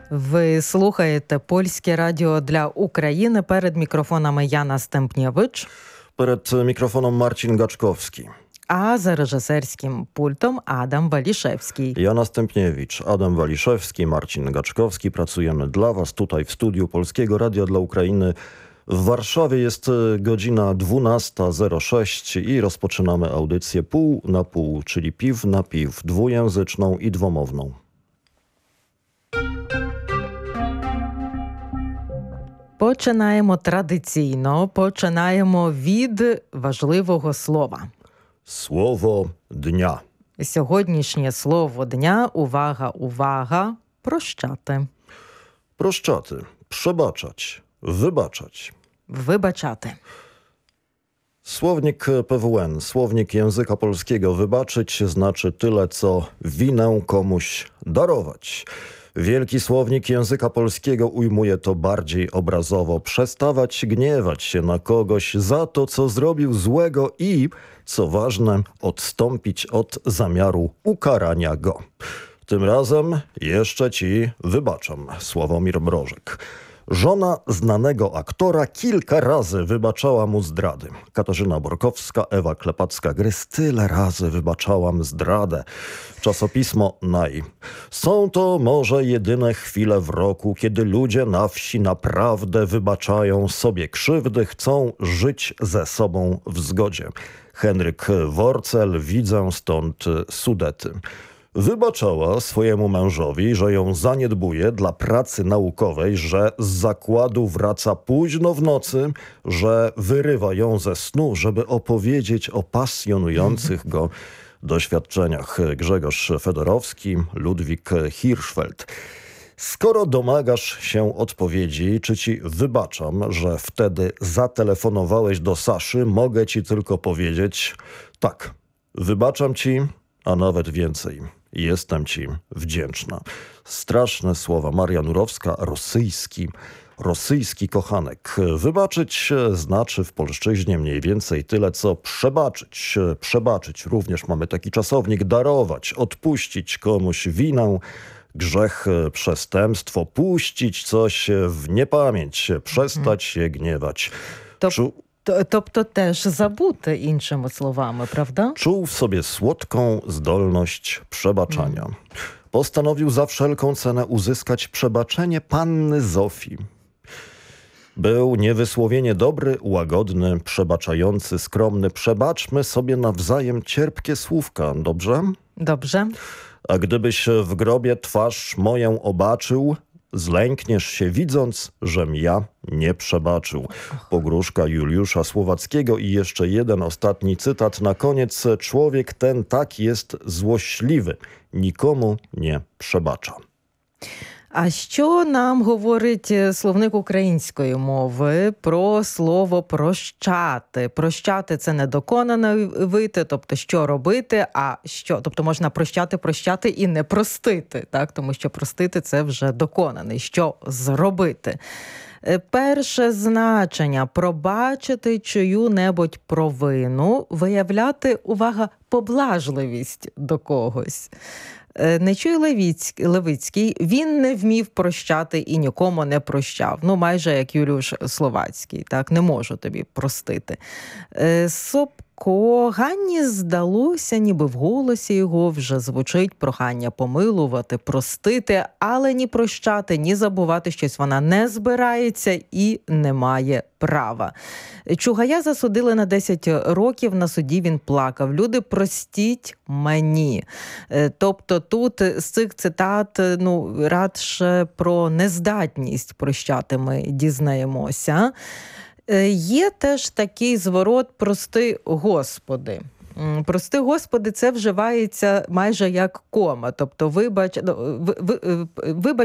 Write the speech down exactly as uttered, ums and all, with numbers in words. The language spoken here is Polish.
Ви слухаєте Польське радіо для України. Перед мікрофонами Яна Стемпнєвич. Перед мікрофоном Марcin Gaczkowski. А за режисерським пультом Адам Waliszewski. Jana Stępniewicz, Adam Waliszewski, Marcin Gaczkowski. Pracujemy dla Was tutaj w studiu Polskiego Radia dla Ukrainy. W Warszawie jest godzina dwunasta zero sześć i rozpoczynamy audycję pół na pół, czyli piw na piw, dwujęzyczną i dwomowną. Починаємо традиційно, починаємо від важливого слова. Słowo dnia. Сьогоднішнє слово дня, увага, увага, прощати. Proszczaty, przebaczać, wybaczać. Wybачати. Słownik P W N, słownik języka polskiego wybaczyć znaczy tyle, co winę komuś darować. Wielki słownik języka polskiego ujmuje to bardziej obrazowo. Przestawać gniewać się na kogoś za to, co zrobił złego i, co ważne, odstąpić od zamiaru ukarania go. Tym razem jeszcze ci wybaczam. Sławomir Mrożek. Żona znanego aktora kilka razy wybaczała mu zdrady. Katarzyna Borkowska, Ewa Klepacka-Grys, tyle razy wybaczałam zdradę. Czasopismo Naj. Są to może jedyne chwile w roku, kiedy ludzie na wsi naprawdę wybaczają sobie krzywdy, chcą żyć ze sobą w zgodzie. Henryk Worcel, widzę stąd Sudety. Wybaczała swojemu mężowi, że ją zaniedbuje dla pracy naukowej, że z zakładu wraca późno w nocy, że wyrywa ją ze snu, żeby opowiedzieć o pasjonujących go doświadczeniach. Grzegorz Fedorowski, Ludwik Hirschfeld. Skoro domagasz się odpowiedzi, czy ci wybaczam, że wtedy zatelefonowałeś do Saszy, mogę ci tylko powiedzieć tak, wybaczam ci, a nawet więcej. Jestem ci wdzięczna. Straszne słowa. Maria Nurowska, rosyjski, rosyjski kochanek. Wybaczyć znaczy w polszczyźnie mniej więcej tyle, co przebaczyć. Przebaczyć. Również mamy taki czasownik. Darować, odpuścić komuś winę, grzech, przestępstwo, puścić coś w niepamięć, przestać się gniewać. To... Тобто теж забути, іншими словами, prawda? Czuł w sobie słodką zdolność przebaczania. Mm. Postanowił za wszelką cenę uzyskać przebaczenie panny Zofii. Był niewysłowienie dobry, łagodny, przebaczający, skromny. Przebaczmy sobie nawzajem cierpkie słówka, dobrze? Dobrze. A gdybyś w grobie twarz moją obaczył, zlękniesz się widząc, żem ja nie przebaczył. Pogróżka Juliusza Słowackiego i jeszcze jeden ostatni cytat na koniec. Człowiek ten tak jest złośliwy, nikomu nie przebacza. А що нам говорить словник української мови про слово «прощати»? Прощати – це недоконане вийти, тобто що робити, а що? Тобто можна прощати, прощати і не простити, так? Тому що простити – це вже доконаний. Що зробити? Перше значення – пробачити чию-небудь провину, виявляти, увага, поблажливість до когось. Нечуй Левицький, він не вмів прощати і нікому не прощав. Ну, майже як Юліуш Словацький, так, не можу тобі простити. Собко Ганні здалося, ніби в голосі його вже звучить прохання помилувати, простити, але ні прощати, ні забувати щось вона не збирається і не має права. Чугая засудили на десять років, на суді він плакав. Люди, простіть мені. Тобто тут з цих цитат, ну, радше про нездатність прощати ми дізнаємося. Є теж такий зворот «прости, Господи». «Прости, Господи» – це вживається майже як кома. Тобто, вибач, вибач